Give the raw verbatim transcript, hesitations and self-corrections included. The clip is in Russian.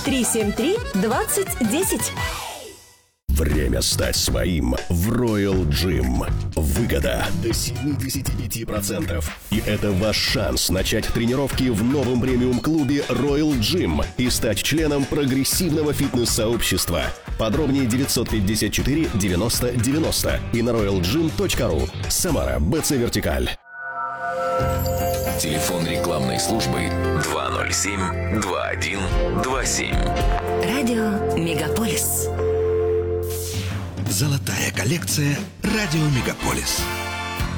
три семь три двадцать десять. Время стать своим в Royal Gym. Выгода до семьдесят пять процентов. И это ваш шанс начать тренировки в новом премиум-клубе Royal Gym и стать членом прогрессивного фитнес-сообщества. Подробнее девятьсот пятьдесят четыре девяносто девяносто и на роял джим точка ру. Самара, БЦ Вертикаль. Телефон рекламной службы два ноль семь два один два семь. Радио Мегаполис. Золотая коллекция «Радио Мегаполис».